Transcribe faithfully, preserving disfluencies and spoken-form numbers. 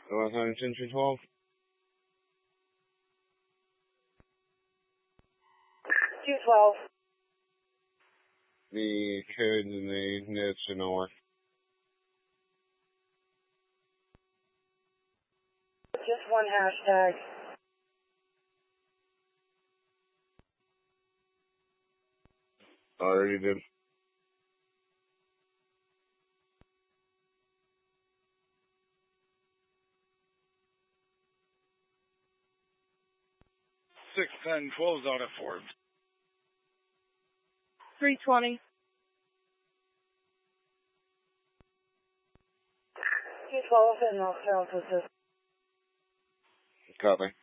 one hundred ten, two twelve. two twelve. The codes and the notes should not work. Just one hashtag. Already did. Six ten twelve is out at Forbes. three twenty. two twelve in Los Angeles. Copy.